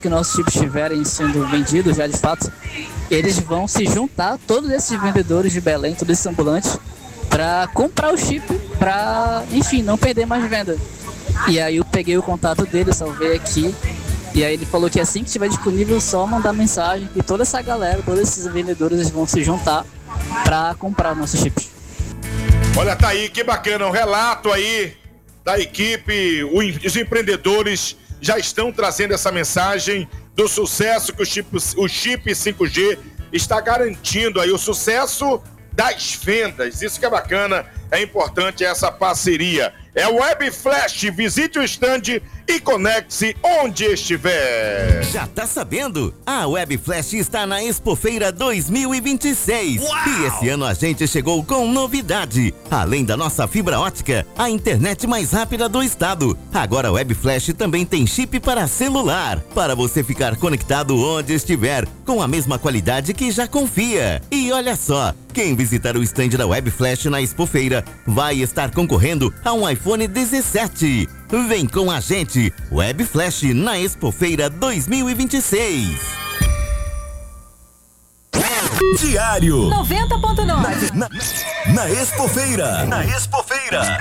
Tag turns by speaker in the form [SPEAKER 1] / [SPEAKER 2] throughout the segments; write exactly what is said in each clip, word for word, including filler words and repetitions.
[SPEAKER 1] que nossos chips estiverem sendo vendidos já de fato, eles vão se juntar, todos esses vendedores de Belém, todos esses ambulantes, para comprar o chip, para, enfim, não perder mais venda. E aí eu peguei o contato dele, salvei aqui, e aí ele falou que assim que estiver disponível, só mandar mensagem, que toda essa galera, todos esses vendedores eles vão se juntar para comprar nossos chips.
[SPEAKER 2] Olha, tá aí, que bacana, um relato aí da equipe, os empreendedores já estão trazendo essa mensagem do sucesso que o chip, o chip cinco G está garantindo aí, o sucesso das vendas. Isso que é bacana, é importante essa parceria. É o Web Flash, visite o stand e conecte-se onde estiver.
[SPEAKER 3] Já tá sabendo? A Web Flash está na Expofeira dois mil e vinte e seis. Uau! E esse ano a gente chegou com novidade. Além da nossa fibra ótica, a internet mais rápida do estado. Agora a Web Flash também tem chip para celular, para você ficar conectado onde estiver, com a mesma qualidade que já confia. E olha só, quem visitar o stand da Web Flash na Expofeira vai estar concorrendo a um iPhone dezessete. Vem com a gente, Web Flash na Expofeira dois mil e vinte e seis.
[SPEAKER 4] Diário
[SPEAKER 5] noventa ponto nove.
[SPEAKER 4] Na, na, na Expofeira. Na Expofeira.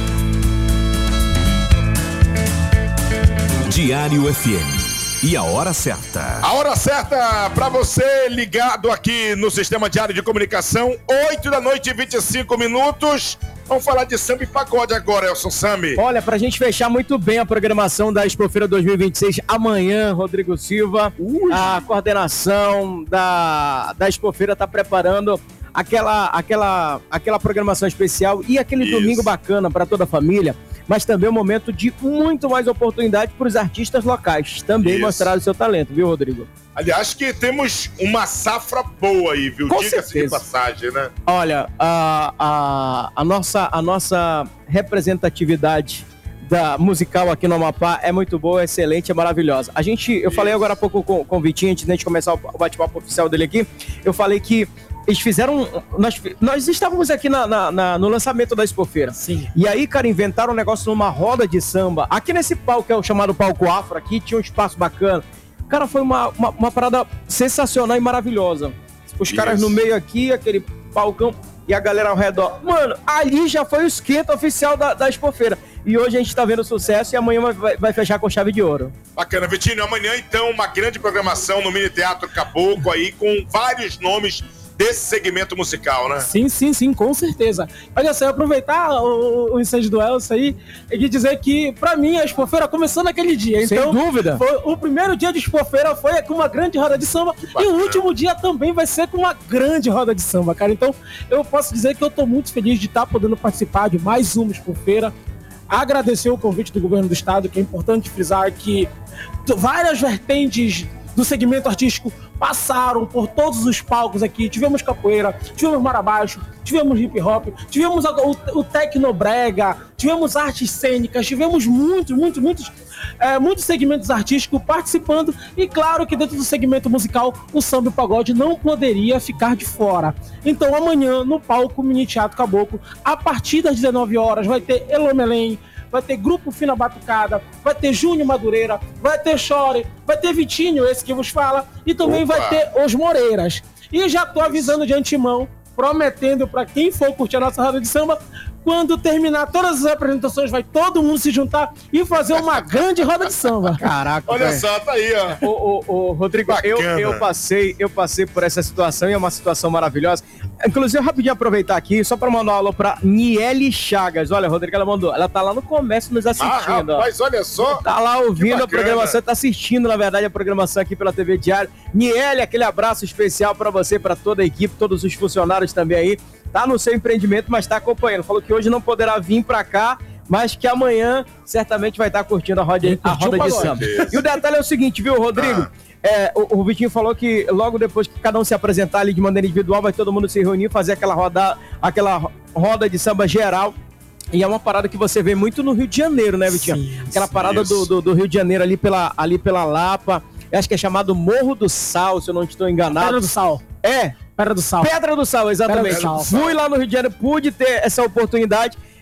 [SPEAKER 4] Diário F M. E a hora certa.
[SPEAKER 2] A hora certa para você ligado aqui no Sistema Diário de Comunicação, oito da noite e vinte e cinco minutos. Vamos falar de samba e pagode agora, Elson Sami.
[SPEAKER 6] Olha, pra gente fechar muito bem a programação da Expofeira dois mil e vinte e seis, amanhã, Rodrigo Silva, Ui. a coordenação da, da Expofeira tá preparando aquela, aquela, aquela programação especial e aquele Isso. domingo bacana para toda a família, mas também um momento de muito mais oportunidade para os artistas locais também Isso. mostrar o seu talento, viu, Rodrigo?
[SPEAKER 2] Aliás, que temos uma safra boa aí, viu? Diga-se de passagem, né?
[SPEAKER 6] Olha, a, a, a, nossa, a nossa representatividade da musical aqui no Amapá é muito boa, é excelente, é maravilhosa. A gente, eu Isso. falei agora há pouco com, com o Vitinho, antes de a gente começar o bate-papo oficial dele aqui, eu falei que eles fizeram... Nós, nós estávamos aqui na, na, na, no lançamento da Expofeira.
[SPEAKER 1] Sim.
[SPEAKER 6] E aí, cara, inventaram um negócio numa roda de samba. Aqui nesse palco, que é o chamado Palco Afro, aqui tinha um espaço bacana. Cara, foi uma, uma, uma parada sensacional e maravilhosa. Os Isso. caras no meio aqui, aquele palcão e a galera ao redor. Mano, ali já foi o esquenta oficial da, da Expofeira. E hoje a gente tá vendo sucesso e amanhã vai, vai fechar com chave de ouro.
[SPEAKER 2] Bacana, Vitinho. Amanhã, então, uma grande programação no Mini Teatro Caboclo aí, com vários nomes desse segmento musical, né?
[SPEAKER 7] Sim, sim, sim, com certeza. Olha só, aproveitar o, o incêndio do Elcio aí e dizer que, pra mim, a Expofeira começou naquele dia.
[SPEAKER 6] Sem
[SPEAKER 7] então,
[SPEAKER 6] dúvida.
[SPEAKER 7] Foi, o primeiro dia de Expofeira foi com uma grande roda de samba e o último dia também vai ser com uma grande roda de samba, cara. Então, eu posso dizer que eu tô muito feliz de estar podendo participar de mais uma Expofeira. Agradecer o convite do governo do estado, que é importante frisar que várias vertentes do segmento artístico passaram por todos os palcos aqui. Tivemos capoeira, tivemos marabaixo, tivemos hip hop, tivemos o, o tecnobrega, tivemos artes cênicas, tivemos muitos, muitos, muitos, é, muitos segmentos artísticos participando e claro que dentro do segmento musical o samba e o pagode não poderia ficar de fora. Então amanhã no palco Mini Teatro Caboclo, a partir das dezenove horas vai ter Elomelém, vai ter Grupo Fina Batucada, vai ter Júnior Madureira, vai ter Chore, vai ter Vitinho, esse que vos fala, e também Opa. vai ter Os Moreiras. E já tô avisando de antemão, prometendo para quem for curtir a nossa roda de samba, quando terminar todas as apresentações, vai todo mundo se juntar e fazer uma grande roda de samba.
[SPEAKER 6] Caraca,
[SPEAKER 2] olha
[SPEAKER 6] véio.
[SPEAKER 2] só, tá aí, ó.
[SPEAKER 6] Ô, ô, ô, Rodrigo, eu, eu, passei, eu passei por essa situação e é uma situação maravilhosa. Inclusive, rapidinho aproveitar aqui, só para mandar um alô pra Niele Chagas. Olha, Rodrigo, ela mandou. Ela tá lá no comércio nos assistindo.
[SPEAKER 2] Ah, rapaz, ó. Olha só.
[SPEAKER 6] Tá lá ouvindo a programação, tá assistindo, na verdade, a programação aqui pela T V Diário. Niele, aquele abraço especial para você, para toda a equipe, todos os funcionários também aí. Tá no seu empreendimento, mas tá acompanhando. Falou que hoje não poderá vir pra cá, mas que amanhã certamente vai estar curtindo a roda, a roda de samba. E o detalhe é o seguinte, viu, Rodrigo? Ah. É, o, o Vitinho falou que logo depois que cada um se apresentar ali de maneira individual, vai todo mundo se reunir, fazer aquela roda, aquela roda de samba geral. E é uma parada que você vê muito no Rio de Janeiro, né, Vitinho? Sim, aquela parada do, do, do Rio de Janeiro ali pela, ali pela Lapa. Eu acho que é chamado Morro do Sal, se eu não estou enganado.
[SPEAKER 7] Pedra do Sal.
[SPEAKER 6] É.
[SPEAKER 7] Pedra do Sal.
[SPEAKER 6] Pedra do Sal, exatamente.
[SPEAKER 7] Do Sal.
[SPEAKER 6] Fui lá no Rio de Janeiro, pude ter essa oportunidade.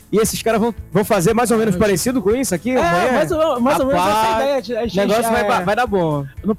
[SPEAKER 6] E esses caras vão, vão fazer mais ou menos parecido com isso aqui?
[SPEAKER 7] É,
[SPEAKER 6] amanhã?
[SPEAKER 7] mais ou, mais ou menos essa ideia. A gente,
[SPEAKER 6] o negócio
[SPEAKER 7] é,
[SPEAKER 6] vai, vai dar bom.
[SPEAKER 7] No,